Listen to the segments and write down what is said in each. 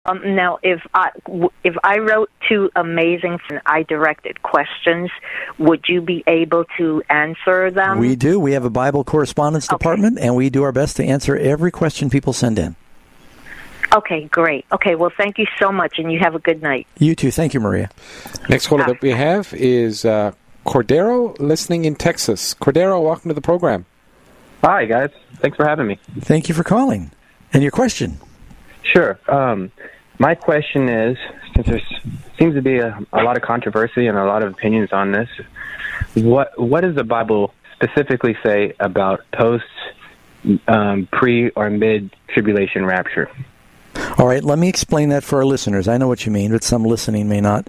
Now, if I wrote to Amazing and I directed questions, would you be able to answer them? We do. We have a Bible correspondence department, and we do our best to answer every question people send in. Okay, great. Okay, well, thank you so much, and you have a good night. You too. Thank you, Maria. Next caller that we have is Cordero, listening in Texas. Cordero, welcome to the program. Hi, guys. Thanks for having me. Thank you for calling. And your question? Sure. My question is, since there seems to be a lot of controversy and a lot of opinions on this, what does the Bible specifically say about post, pre, or mid-tribulation rapture? All right, let me explain that for our listeners. I know what you mean, but some listening may not.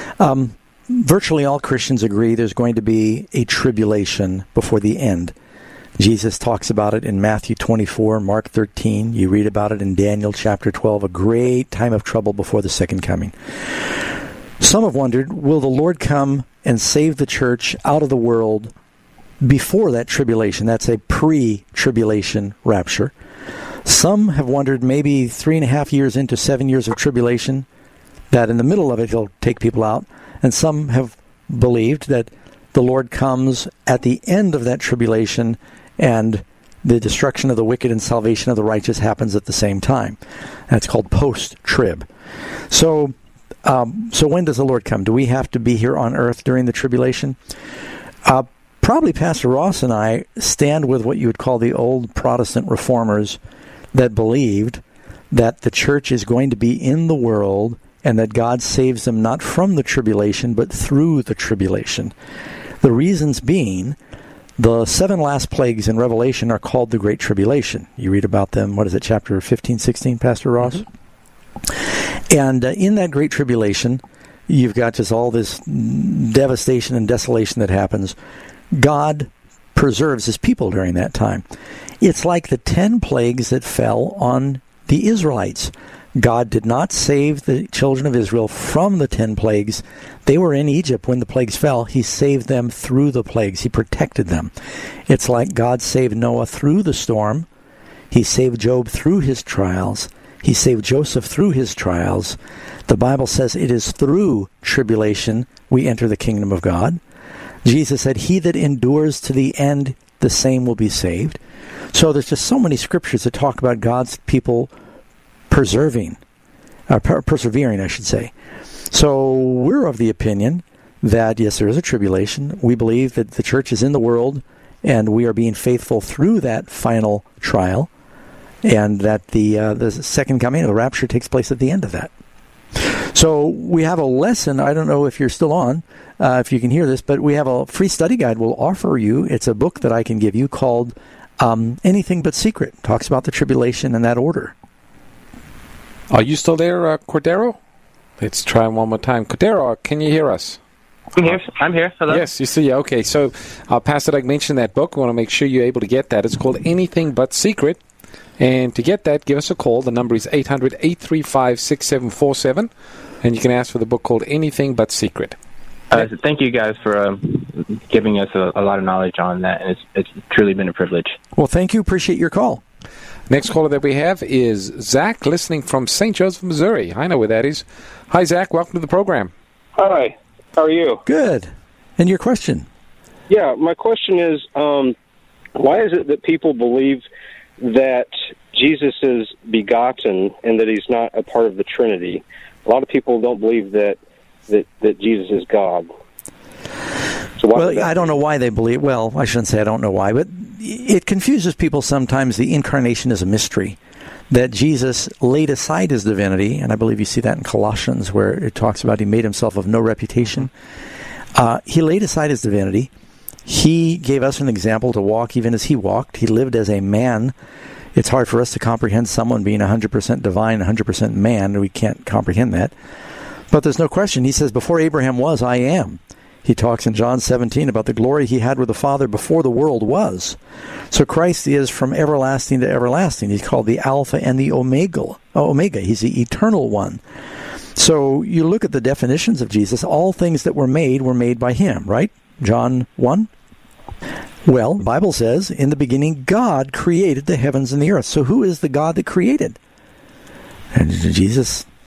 Virtually all Christians agree there's going to be a tribulation before the end. Jesus talks about it in Matthew 24, Mark 13. You read about it in Daniel chapter 12, a great time of trouble before the second coming. Some have wondered, will the Lord come and save the church out of the world before that tribulation? That's a pre-tribulation rapture. Some have wondered, maybe 3.5 years into 7 years of tribulation, that in the middle of it he'll take people out. And some have believed that the Lord comes at the end of that tribulation and the destruction of the wicked and salvation of the righteous happens at the same time. That's called post-trib. So when does the Lord come? Do we have to be here on earth during the tribulation? Probably Pastor Ross and I stand with what you would call the old Protestant reformers that believed that the church is going to be in the world and that God saves them not from the tribulation but through the tribulation. The reasons being, the 7 last plagues in Revelation are called the Great Tribulation. You read about them, what is it, chapter 15, 16, Pastor Ross? Mm-hmm. And in that Great Tribulation, you've got just all this devastation and desolation that happens. God preserves his people during that time. It's like the 10 plagues that fell on the Israelites. God did not save the children of Israel from the 10 plagues. They were in Egypt when the plagues fell. He saved them through the plagues. He protected them. It's like God saved Noah through the storm. He saved Job through his trials. He saved Joseph through his trials. The Bible says it is through tribulation we enter the kingdom of God. Jesus said, he that endures to the end, the same will be saved. So there's just so many scriptures that talk about God's people persevering, I should say. So we're of the opinion that, yes, there is a tribulation. We believe that the church is in the world, and we are being faithful through that final trial, and that the second coming of the rapture takes place at the end of that. So we have a lesson. I don't know if you're still on, if you can hear this, but we have a free study guide we'll offer you. It's a book that I can give you called Anything But Secret. It talks about the tribulation in that order. Are you still there, Cordero? Let's try one more time. Cordero, can you hear us? I'm here. Hello? Yes, you see. Okay, so Pastor Doug mentioned that book. We want to make sure you're able to get that. It's called Anything But Secret. And to get that, give us a call. The number is 800-835-6747. And you can ask for the book called Anything But Secret. Thank you guys for giving us a lot of knowledge on that. And it's truly been a privilege. Well, thank you. Appreciate your call. Next caller that we have is Zach, listening from St. Joseph, Missouri. I know where that is. Hi, Zach. Welcome to the program. Hi. How are you? Good. And your question? Yeah, my question is, why is it that people believe that Jesus is begotten and that he's not a part of the Trinity? A lot of people don't believe that Jesus is God. So well, I don't know why they believe. Well, I shouldn't say I don't know why, but it confuses people sometimes. The incarnation is a mystery, that Jesus laid aside his divinity, and I believe you see that in Colossians where it talks about he made himself of no reputation. He laid aside his divinity. He gave us an example to walk even as he walked. He lived as a man. It's hard for us to comprehend someone being 100% divine, 100% man. We can't comprehend that. But there's no question. He says, before Abraham was, I am. He talks in John 17 about the glory he had with the Father before the world was. So Christ is from everlasting to everlasting. He's called the Alpha and the Omega. He's the eternal one. So you look at the definitions of Jesus, all things that were made by him, right? John 1. Well, the Bible says, in the beginning, God created the heavens and the earth. So who is the God that created? And Jesus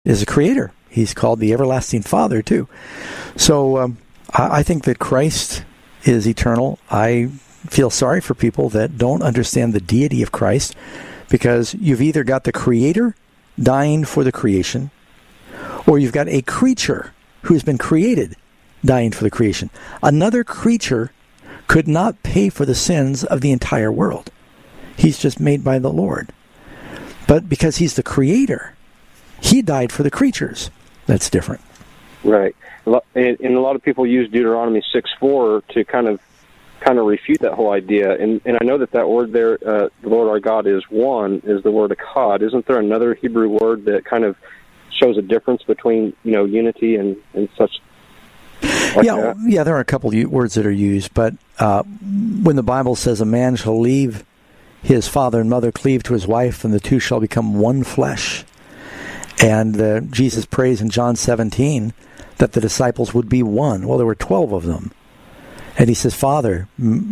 is a creator. He's called the everlasting Father, too. So I think that Christ is eternal. I feel sorry for people that don't understand the deity of Christ, because you've either got the creator dying for the creation, or you've got a creature who's been created dying for the creation. Another creature could not pay for the sins of the entire world. He's just made by the Lord. But because he's the creator, he died for the creatures. That's different. Right. And a lot of people use Deuteronomy 6:4 to kind of refute that whole idea. And I know that word there, the Lord our God is one, is the word echad. Isn't there another Hebrew word that kind of shows a difference between, unity and such? Like yeah, there are a couple of words that are used, but when the Bible says a man shall leave his father and mother, cleave to his wife, and the two shall become one flesh. And Jesus prays in John 17 that the disciples would be one. Well, there were 12 of them. And he says, Father,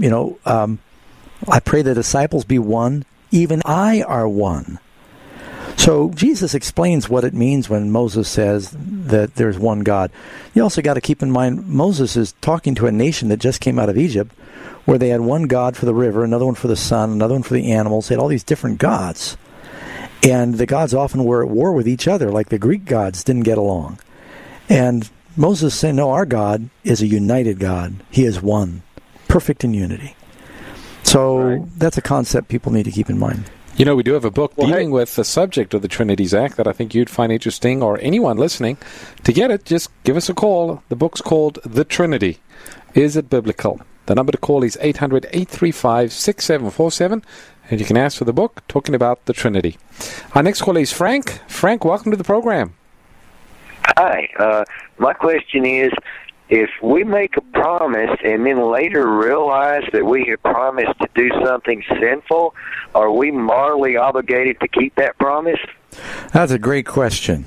I pray the disciples be one, even I are one. So Jesus explains what it means when Moses says that there's one God. You also got to keep in mind, Moses is talking to a nation that just came out of Egypt, where they had one God for the river, another one for the sun, another one for the animals. They had all these different gods. And the gods often were at war with each other, like the Greek gods didn't get along. And Moses said, no, our God is a united God. He is one, perfect in unity. So That's a concept people need to keep in mind. We do have a book dealing with the subject of the Trinity, Zach, that I think you'd find interesting, or anyone listening. To get it, just give us a call. The book's called The Trinity. Is it biblical? The number to call is 800-835-6747, and you can ask for the book, talking about the Trinity. Our next caller is Frank. Frank, welcome to the program. Hi. My question is, if we make a promise and then later realize that we have promised to do something sinful, are we morally obligated to keep that promise? That's a great question.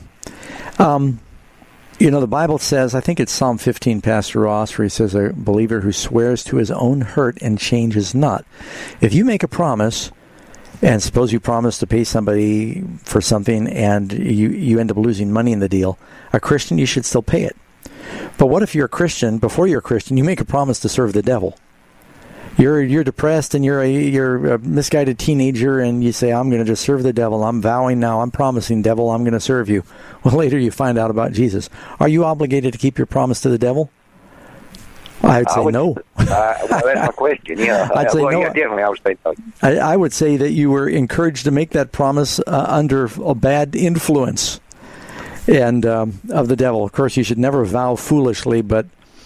The Bible says, I think it's Psalm 15, Pastor Ross, where he says, a believer who swears to his own hurt and changes not. If you make a promise, and suppose you promise to pay somebody for something and you end up losing money in the deal, a Christian, you should still pay it. But what if you're a Christian, before you're a Christian, you make a promise to serve the devil? You're depressed and you're a misguided teenager, and you say, I'm going to just serve the devil. I'm vowing now, I'm promising, devil, I'm going to serve you. Well, later you find out about Jesus. Are you obligated to keep your promise to the devil? I'd say no. Well, that's my question, yeah. I'd say no. Yeah, definitely, I was thinking. I would say that you were encouraged to make that promise under a bad influence and of the devil. Of course, you should never vow foolishly, but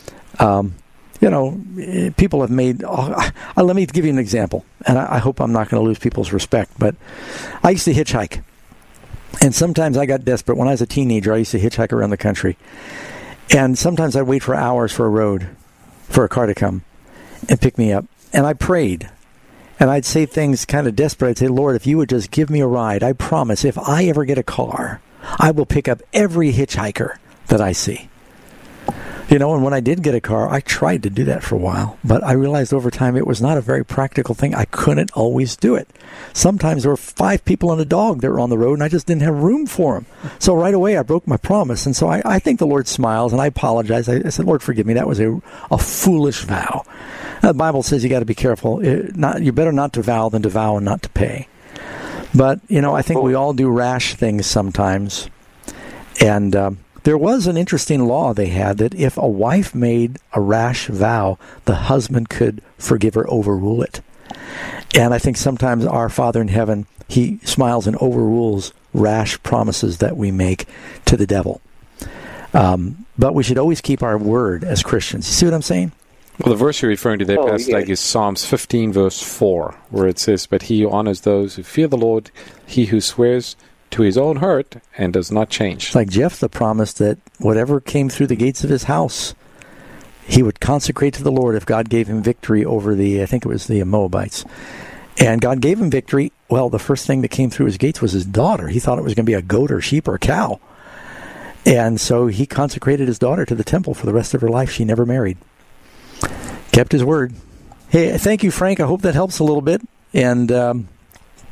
people have made... let me give you an example, and I hope I'm not going to lose people's respect, but I used to hitchhike, and sometimes I got desperate. When I was a teenager, I used to hitchhike around the country, and sometimes I'd wait for hours for a car to come and pick me up, and I prayed, and I'd say things kind of desperate. I'd say, Lord, if you would just give me a ride, I promise if I ever get a car, I will pick up every hitchhiker that I see. And when I did get a car, I tried to do that for a while, but I realized over time it was not a very practical thing. I couldn't always do it. Sometimes there were 5 people and a dog that were on the road, and I just didn't have room for them. So right away I broke my promise, and so I think the Lord smiles, and I apologized. I said, Lord, forgive me. That was a foolish vow. The Bible says you got to be careful. You're better not to vow than to vow and not to pay. But, I think we all do rash things sometimes, and there was an interesting law they had that if a wife made a rash vow, the husband could forgive or overrule it. And I think sometimes our Father in heaven, he smiles and overrules rash promises that we make to the devil. But we should always keep our word as Christians. You see what I'm saying? Well, the verse you're referring to there, Pastor Doug, is Psalms 15, verse 4, where it says, "But he who honors those who fear the Lord, he who swears to his own hurt and does not change." It's like Jephthah promised that whatever came through the gates of his house, he would consecrate to the Lord if God gave him victory over I think it was the Moabites. And God gave him victory. Well, the first thing that came through his gates was his daughter. He thought it was going to be a goat or sheep or a cow. And so he consecrated his daughter to the temple for the rest of her life. She never married. Kept his word. Hey, thank you, Frank. I hope that helps a little bit. And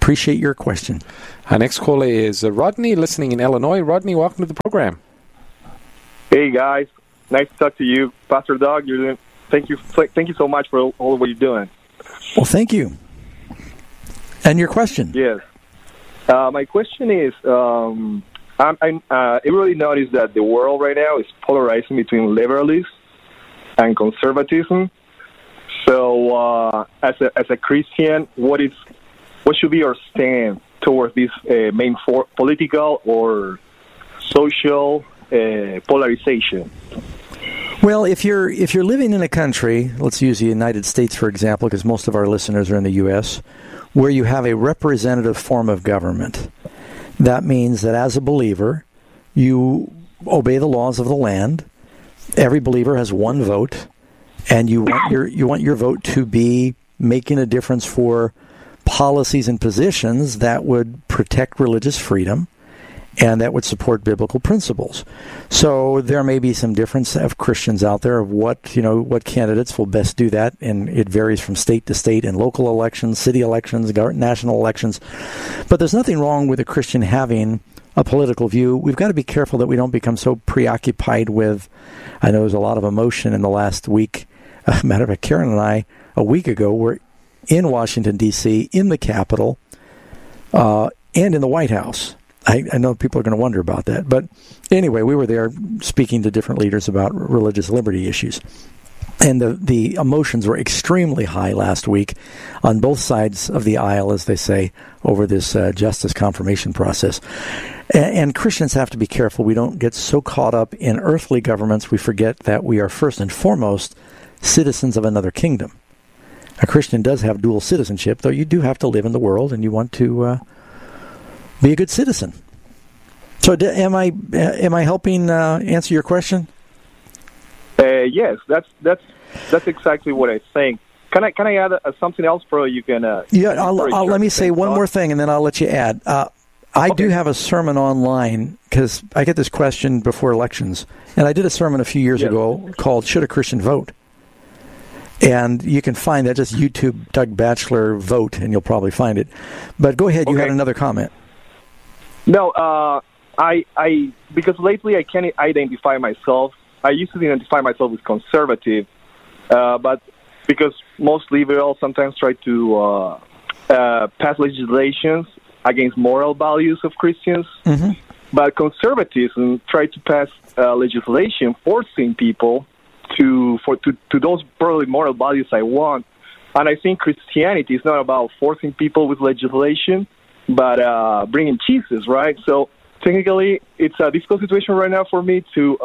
Appreciate your question. Our next caller is Rodney, listening in Illinois. Rodney, welcome to the program. Hey guys, nice to talk to you, Pastor Doug. Thank you so much for all what you're doing. Well, thank you. And your question? Yes, my question is, I really noticed that the world right now is polarizing between liberalism and conservatism. So, as a Christian, what should be our stand towards this main political or social polarization? Well, if you're living in a country, let's use the United States for example, because most of our listeners are in the U.S., where you have a representative form of government, that means that as a believer, you obey the laws of the land. Every believer has one vote, and you want your vote to be making a difference for policies and positions that would protect religious freedom and that would support biblical principles. So there may be some difference of Christians out there of what candidates will best do that, and it varies from state to state in local elections, city elections, national elections. But there's nothing wrong with a Christian having a political view. We've got to be careful that we don't become so preoccupied with, I know there's a lot of emotion in the last week. Matter of fact, Karen and I, a week ago, were in Washington, D.C., in the Capitol, and in the White House. I know people are going to wonder about that. But anyway, we were there speaking to different leaders about religious liberty issues. And the emotions were extremely high last week on both sides of the aisle, as they say, over this justice confirmation process. And Christians have to be careful. We don't get so caught up in earthly governments, we forget that we are first and foremost citizens of another kingdom. A Christian does have dual citizenship, though you do have to live in the world, and you want to be a good citizen. So, am I helping answer your question? Yes, that's exactly what I think. Can I add something else, bro? You can. Let me say one more thing, and then I'll let you add. I do have a sermon online because I get this question before elections, and I did a sermon a few years ago called "Should a Christian Vote?" And you can find that, just YouTube Doug Batchelor vote, and you'll probably find it. But go ahead, you had another comment. No, I because lately I can't identify myself. I used to identify myself as conservative, but because most liberals sometimes try to pass legislations against moral values of Christians, but conservatism try to pass legislation forcing people to those probably moral values I want. And I think Christianity is not about forcing people with legislation, but bringing Jesus, right? So technically, it's a difficult situation right now for me to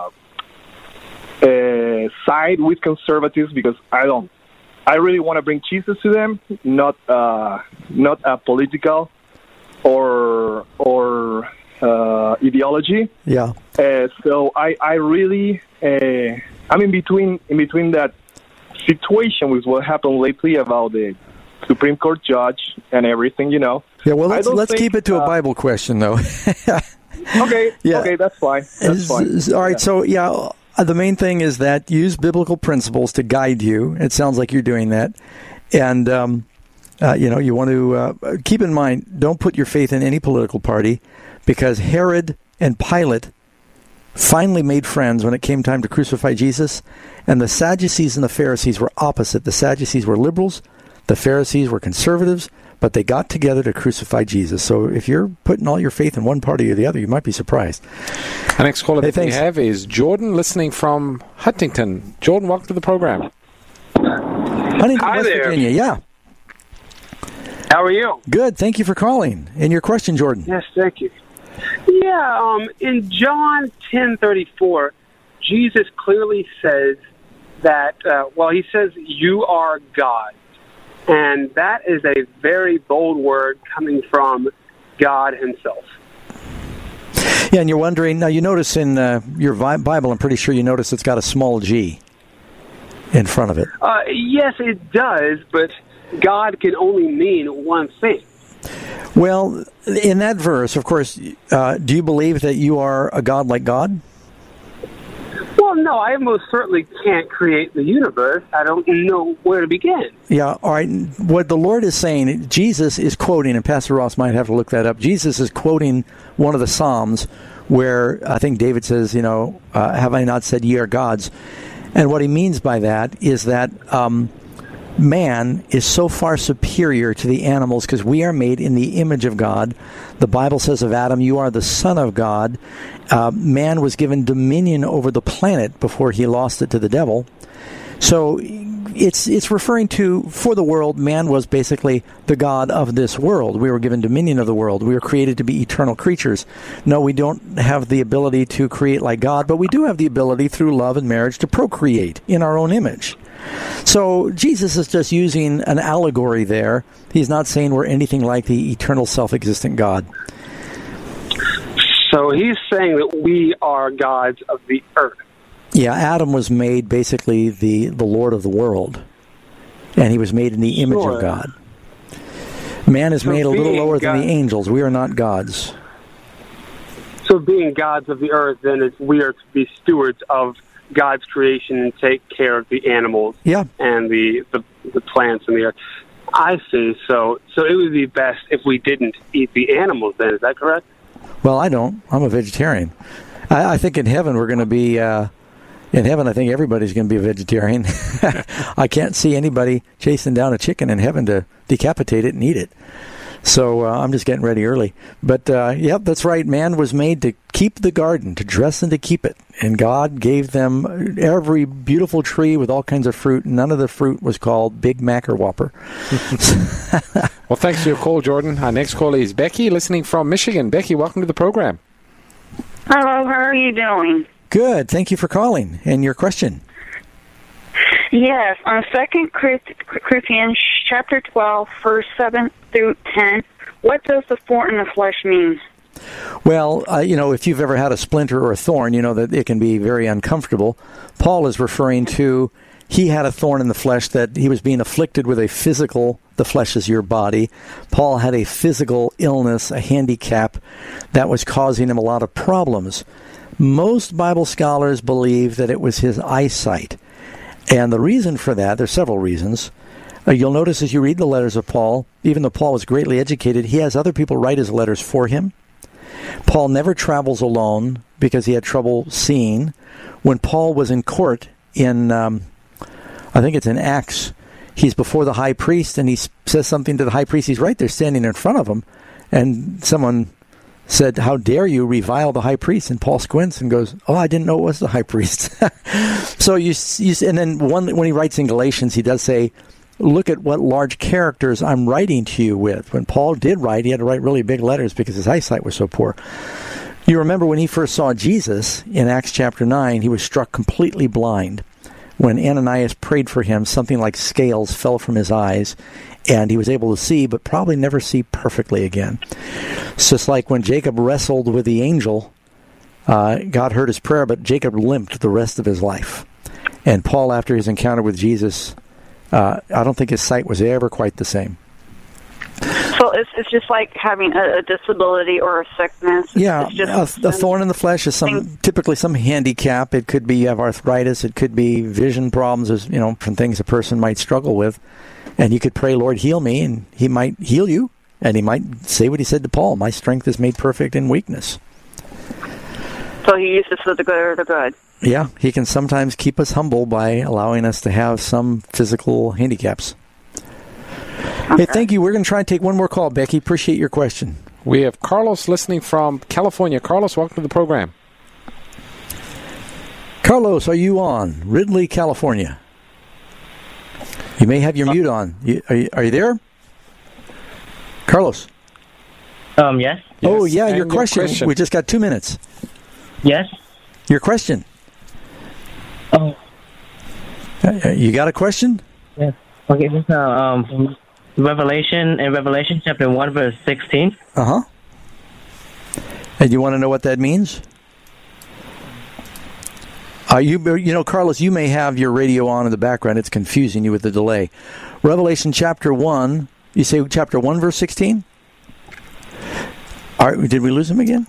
side with conservatives because I really want to bring Jesus to them, not a political or ideology. Yeah. So I really I'm in between that situation with what happened lately about the Supreme Court judge and everything, you know. Yeah, well, let's keep it to a Bible question, though. Okay, yeah. Okay, that's fine. All right, so, the main thing is that use biblical principles to guide you. It sounds like you're doing that. And, you want to keep in mind, don't put your faith in any political party, because Herod and Pilate finally made friends when it came time to crucify Jesus, and the Sadducees and the Pharisees were opposite. The Sadducees were liberals, the Pharisees were conservatives, but they got together to crucify Jesus. So if you're putting all your faith in one party or the other, you might be surprised. Our next caller that we have is Jordan, listening from Huntington. Jordan, welcome to the program. Huntington, West Virginia, yeah. How are you? Good, thank you for calling. And your question, Jordan? Yes, thank you. Yeah, in John 10:34, Jesus clearly says that, he says, you are God. And that is a very bold word coming from God himself. Yeah, and you're wondering, now you notice in your Bible, I'm pretty sure you notice it's got a small g in front of it. Yes, it does, but God can only mean one thing. Well, in that verse, of course, do you believe that you are a God like God? Well, Well, no, I most certainly can't create the universe. I don't know where to begin. Yeah, all right. What the Lord is saying, Jesus is quoting, and Pastor Ross might have to look that up. Jesus is quoting one of the Psalms where I think David says, have I not said ye are gods? And what he means by that is that man is so far superior to the animals because we are made in the image of God. The Bible says of Adam, you are the son of God. Man was given dominion over the planet before he lost it to the devil. So it's referring to, for the world, man was basically the God of this world. We were given dominion of the world. We were created to be eternal creatures. No, we don't have the ability to create like God, but we do have the ability through love and marriage to procreate in our own image. So Jesus is just using an allegory there. He's not saying we're anything like the eternal self-existent God. So he's saying that we are gods of the earth. Yeah, Adam was made basically the Lord of the world, and he was made in the image of God. Man is made a little lower than the angels. We are not gods. So being gods of the earth, then we are to be stewards of God's creation and take care of the animals and the plants and the earth. I see. So it would be best if we didn't eat the animals then. Is that correct? Well, I don't. I'm a vegetarian. I think in heaven we're going to be... in heaven, I think everybody's going to be a vegetarian. I can't see anybody chasing down a chicken in heaven to decapitate it and eat it. So I'm just getting ready early. But, that's right. Man was made to keep the garden, to dress and to keep it. And God gave them every beautiful tree with all kinds of fruit. None of the fruit was called Big Mac or Whopper. Well, thanks for your call, Jordan. Our next caller is Becky, listening from Michigan. Becky, welcome to the program. Hello, how are you doing? Good. Thank you for calling. And your question? Yes, on 2 Corinthians chapter 12, verse 7 through 10, what does the thorn in the flesh mean? Well, if you've ever had a splinter or a thorn, you know that it can be very uncomfortable. Paul is referring to, he had a thorn in the flesh, that he was being afflicted with a physical, the flesh is your body. Paul had a physical illness, a handicap, that was causing him a lot of problems. Most Bible scholars believe that it was his eyesight. And the reason for that, there's several reasons. You'll notice as you read the letters of Paul, even though Paul was greatly educated, he has other people write his letters for him. Paul never travels alone because he had trouble seeing. When Paul was in court in, I think it's in Acts, he's before the high priest and he says something to the high priest. He's right there standing in front of him. And someone said, "How dare you revile the high priest?" And Paul squints and goes, "Oh, I didn't know it was the high priest." So and then when he writes in Galatians, he does say, "Look at what large characters I'm writing to you with." When Paul did write, he had to write really big letters because his eyesight was so poor. You remember when he first saw Jesus in Acts chapter 9, he was struck completely blind. When Ananias prayed for him, something like scales fell from his eyes, and he was able to see, but probably never see perfectly again. It's just like when Jacob wrestled with the angel, God heard his prayer, but Jacob limped the rest of his life. And Paul, after his encounter with Jesus, I don't think his sight was ever quite the same. So it's just like having a disability or a sickness. Yeah, a thorn in the flesh is typically some handicap. It could be you have arthritis. It could be vision problems, from things a person might struggle with. And you could pray, "Lord, heal me," and he might heal you. And he might say what he said to Paul, "My strength is made perfect in weakness." So he uses for the good or the good. Yeah, he can sometimes keep us humble by allowing us to have some physical handicaps. Okay. Hey, thank you. We're going to try and take one more call, Becky. Appreciate your question. We have Carlos listening from California. Carlos, welcome to the program. Carlos, are you on? Ridley, California. You may have your mute on. Are you there? Carlos? Yes. Oh, yeah, your question. We just got 2 minutes. Yes. Your question. Oh. You got a question? Yes. Okay, this is Revelation chapter 1, verse 16. Uh-huh. And you want to know what that means? Carlos, you may have your radio on in the background. It's confusing you with the delay. Revelation chapter 1, you say chapter 1, verse 16? Did we lose him again?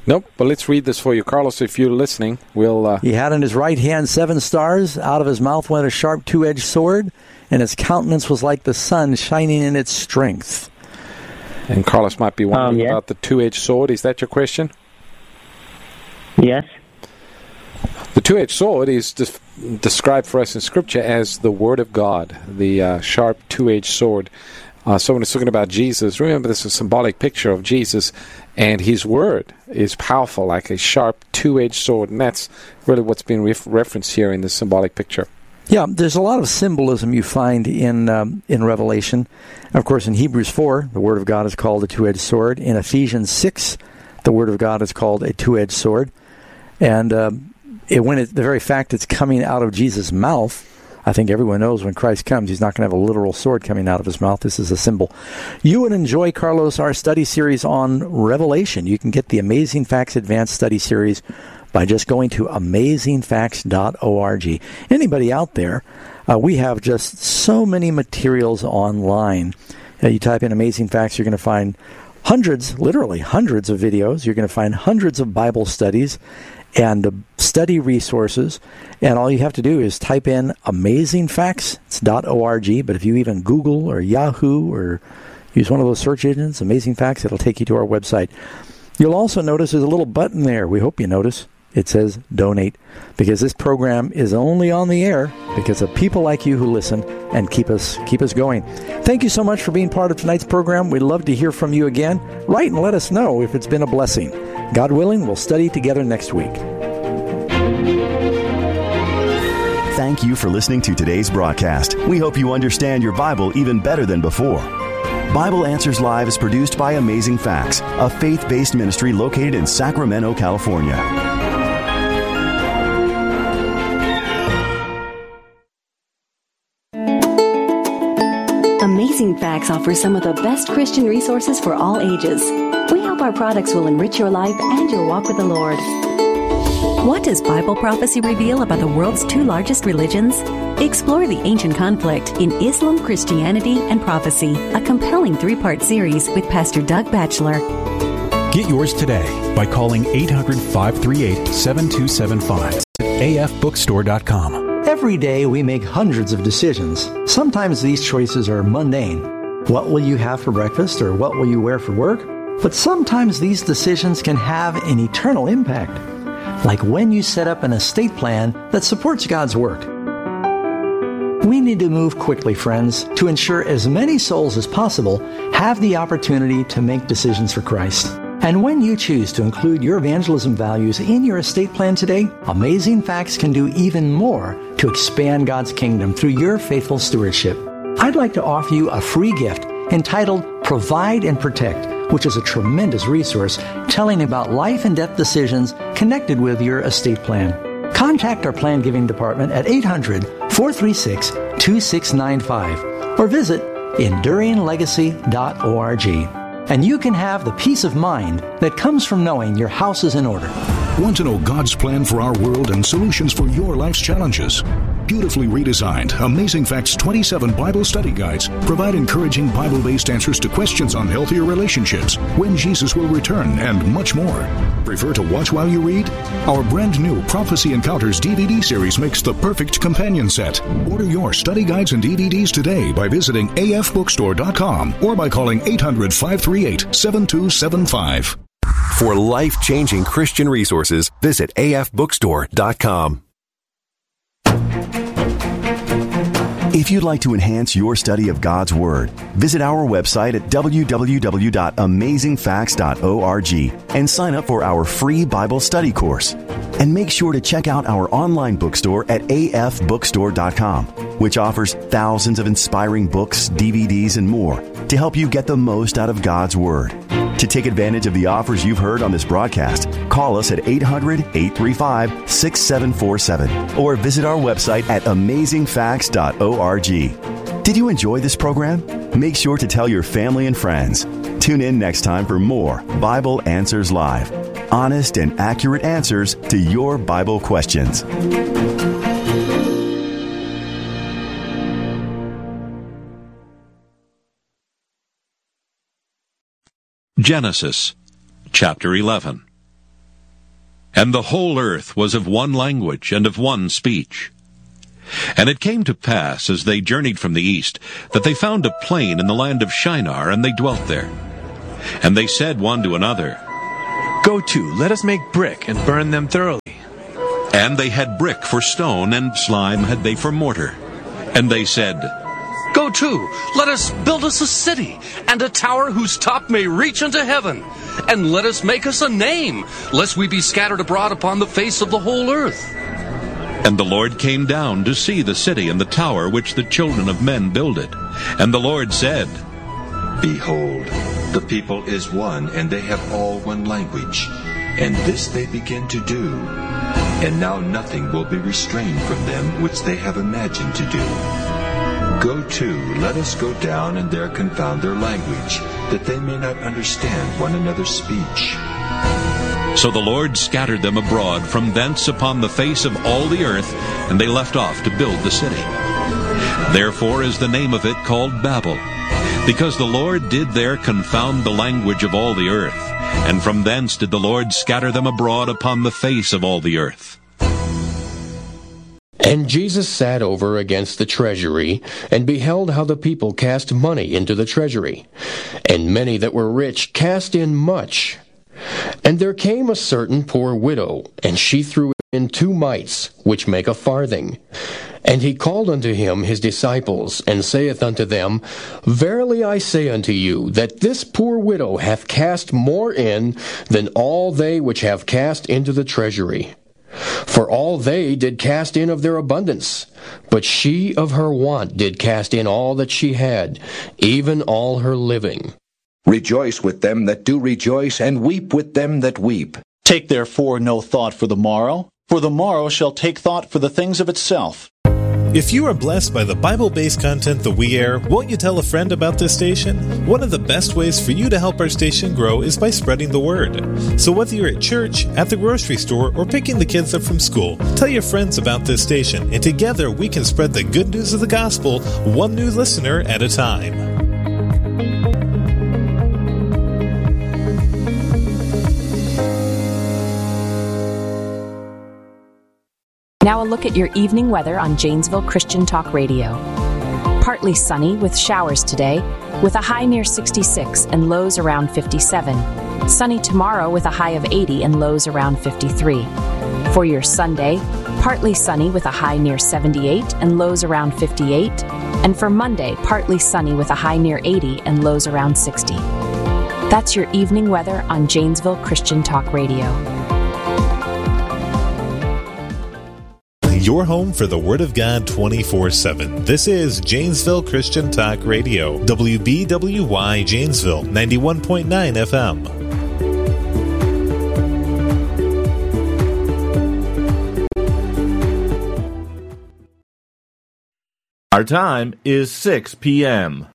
Nope, but let's read this for you. Carlos, if you're listening, we'll... He had in his right hand 7 stars. Out of his mouth went a sharp two-edged sword, and his countenance was like the sun shining in its strength. And Carlos might be wondering about the two-edged sword. Is that your question? Yes. The two-edged sword is described for us in Scripture as the Word of God, the sharp two-edged sword. So when it's talking about Jesus, remember this is a symbolic picture of Jesus, and His Word is powerful, like a sharp two-edged sword, and that's really what's being referenced here in this symbolic picture. Yeah, there's a lot of symbolism you find in Revelation. Of course, in Hebrews 4, the Word of God is called a two-edged sword. In Ephesians 6, the Word of God is called a two-edged sword. And the very fact it's coming out of Jesus' mouth, I think everyone knows when Christ comes, He's not going to have a literal sword coming out of His mouth. This is a symbol. You would enjoy, Carlos, our study series on Revelation. You can get the Amazing Facts Advanced Study Series by just going to amazingfacts.org. Anybody out there, we have just so many materials online. You type in Amazing Facts, you're going to find hundreds, literally hundreds of videos. You're going to find hundreds of Bible studies and study resources, and all you have to do is type in amazingfacts.org, but if you even Google or Yahoo or use one of those search engines, Amazing Facts, it'll take you to our website. You'll also notice there's a little button there. We hope you notice. It says donate, because this program is only on the air because of people like you who listen and keep us going. Thank you so much for being part of tonight's program. We'd love to hear from you again. Write and let us know if it's been a blessing. God willing, we'll study together next week. Thank you for listening to today's broadcast. We hope you understand your Bible even better than before. Bible Answers Live is produced by Amazing Facts, a faith-based ministry located in Sacramento, California. Amazing Facts offers some of the best Christian resources for all ages. We hope our products will enrich your life and your walk with the Lord. What does Bible prophecy reveal about the world's 2 largest religions? Explore the ancient conflict in Islam, Christianity, and Prophecy, a compelling 3-part series with Pastor Doug Batchelor. Get yours today by calling 800-538-7275 at afbookstore.com. Every day we make hundreds of decisions. Sometimes these choices are mundane. What will you have for breakfast, or what will you wear for work? But sometimes these decisions can have an eternal impact, like when you set up an estate plan that supports God's work. We need to move quickly, friends, to ensure as many souls as possible have the opportunity to make decisions for Christ. And when you choose to include your evangelism values in your estate plan today, Amazing Facts can do even more to expand God's kingdom through your faithful stewardship. I'd like to offer you a free gift entitled Provide and Protect, which is a tremendous resource telling about life and death decisions connected with your estate plan. Contact our plan giving department at 800-436-2695 or visit enduringlegacy.org. And you can have the peace of mind that comes from knowing your house is in order. Want to know God's plan for our world and solutions for your life's challenges? Beautifully redesigned, Amazing Facts 27 Bible study guides provide encouraging Bible-based answers to questions on healthier relationships, when Jesus will return, and much more. Prefer to watch while you read? Our brand new Prophecy Encounters DVD series makes the perfect companion set. Order your study guides and DVDs today by visiting afbookstore.com or by calling 800-538-7275. For life-changing Christian resources, visit afbookstore.com. If you'd like to enhance your study of God's Word, visit our website at www.amazingfacts.org and sign up for our free Bible study course. And make sure to check out our online bookstore at afbookstore.com, which offers thousands of inspiring books, DVDs, and more to help you get the most out of God's Word. To take advantage of the offers you've heard on this broadcast, call us at 800-835-6747 or visit our website at amazingfacts.org. Did you enjoy this program? Make sure to tell your family and friends. Tune in next time for more Bible Answers Live. Honest and accurate answers to your Bible questions. Genesis, chapter 11. And the whole earth was of one language and of one speech. And it came to pass, as they journeyed from the east, that they found a plain in the land of Shinar, and they dwelt there. And they said one to another, Go to, let us make brick, and burn them thoroughly. And they had brick for stone, and slime had they for mortar. And they said, Go to, let us build us a city, and a tower whose top may reach unto heaven. And let us make us a name, lest we be scattered abroad upon the face of the whole earth. And the Lord came down to see the city and the tower which the children of men builded. And the Lord said, Behold, the people is one, and they have all one language. And this they begin to do. And now nothing will be restrained from them which they have imagined to do. Go to, let us go down and there confound their language, that they may not understand one another's speech. So the Lord scattered them abroad from thence upon the face of all the earth, and they left off to build the city. Therefore is the name of it called Babel, because the Lord did there confound the language of all the earth, and from thence did the Lord scatter them abroad upon the face of all the earth. And Jesus sat over against the treasury, and beheld how the people cast money into the treasury. And many that were rich cast in much. And there came a certain poor widow, and she threw in 2 mites, which make a farthing. And he called unto him his disciples, and saith unto them, Verily I say unto you, that this poor widow hath cast more in than all they which have cast into the treasury. For all they did cast in of their abundance, but she of her want did cast in all that she had, even all her living. Rejoice with them that do rejoice, and weep with them that weep. Take therefore no thought for the morrow shall take thought for the things of itself. If you are blessed by the Bible-based content that we air, won't you tell a friend about this station? One of the best ways for you to help our station grow is by spreading the word. So whether you're at church, at the grocery store, or picking the kids up from school, tell your friends about this station, and together we can spread the good news of the gospel, one new listener at a time. Now a look at your evening weather on Janesville Christian Talk Radio. Partly sunny with showers today, with a high near 66 and lows around 57. Sunny tomorrow with a high of 80 and lows around 53. For your Sunday, partly sunny with a high near 78 and lows around 58. And for Monday, partly sunny with a high near 80 and lows around 60. That's your evening weather on Janesville Christian Talk Radio. Your home for the Word of God 24/7. This is Janesville Christian Talk Radio. WBWY Janesville, 91.9 FM. Our time is 6 p.m.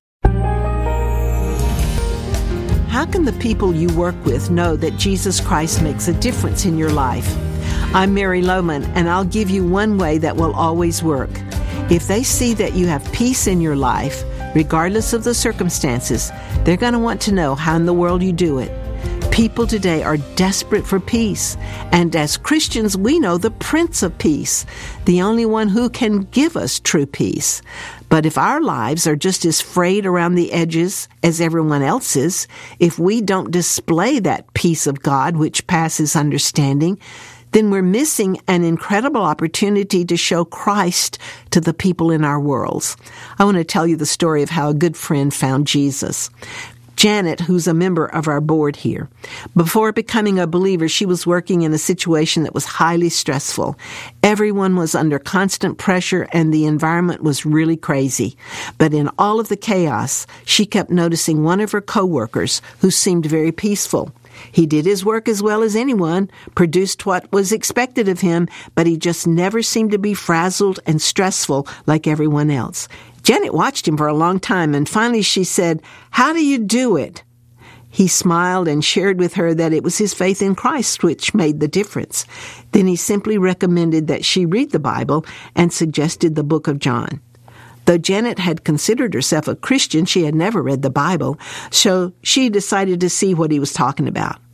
How can the people you work with know that Jesus Christ makes a difference in your life? I'm Mary Lohman, and I'll give you one way that will always work. If they see that you have peace in your life, regardless of the circumstances, they're going to want to know how in the world you do it. People today are desperate for peace, and as Christians, we know the Prince of Peace, the only one who can give us true peace. But if our lives are just as frayed around the edges as everyone else's, if we don't display that peace of God which passes understanding, then we're missing an incredible opportunity to show Christ to the people in our worlds. I want to tell you the story of how a good friend found Jesus. Janet, who's a member of our board here. Before becoming a believer, she was working in a situation that was highly stressful. Everyone was under constant pressure and the environment was really crazy. But in all of the chaos, she kept noticing one of her coworkers who seemed very peaceful. He did his work as well as anyone, produced what was expected of him, but he just never seemed to be frazzled and stressful like everyone else. Janet watched him for a long time, and finally she said, "How do you do it?" He smiled and shared with her that it was his faith in Christ which made the difference. Then he simply recommended that she read the Bible and suggested the book of John. Though Janet had considered herself a Christian, she had never read the Bible, so she decided to see what he was talking about.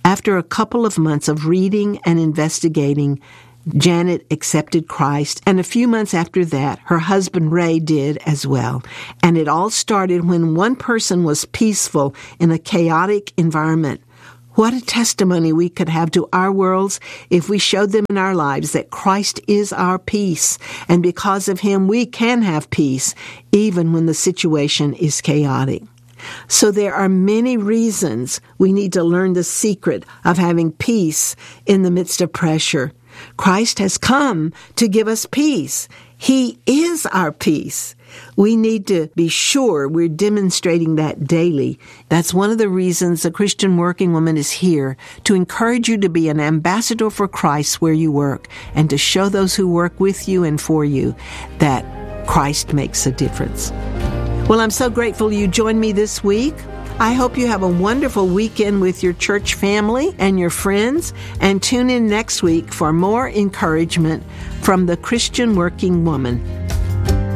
After a couple of months of reading and investigating, Janet accepted Christ, and a few months after that, her husband Ray did as well. And it all started when one person was peaceful in a chaotic environment. What a testimony we could have to our worlds if we showed them in our lives that Christ is our peace, and because of Him we can have peace, even when the situation is chaotic. So there are many reasons we need to learn the secret of having peace in the midst of pressure. Christ has come to give us peace. He is our peace. We need to be sure we're demonstrating that daily. That's one of the reasons the Christian Working Woman is here, to encourage you to be an ambassador for Christ where you work, and to show those who work with you and for you that Christ makes a difference. Well, I'm so grateful you joined me this week. I hope you have a wonderful weekend with your church family and your friends, and tune in next week for more encouragement from the Christian Working Woman.